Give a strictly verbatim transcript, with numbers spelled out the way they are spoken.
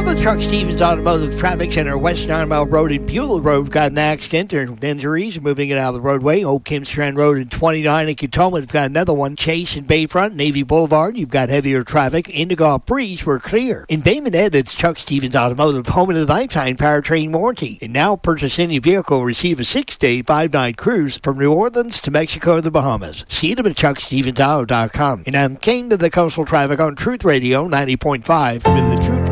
From the Chuck Stevens Automotive Traffic Center, West Nine Mile Road and Beulah Road got an accident. There are injuries moving it out of the roadway. Old Kim Strand Road and twenty-nine in Katoma have got another one. Chase and Bayfront, Navy Boulevard, you've got heavier traffic. Indigo Breeze, we're clear. In Bay Minette, it's Chuck Stevens Automotive, home of the lifetime powertrain warranty. And now purchase any vehicle, receive a six-day, five-night cruise from New Orleans to Mexico or the Bahamas. See them at chuck stevens auto dot com. And I'm King to the Coastal Traffic on Truth Radio ninety point five with the Truth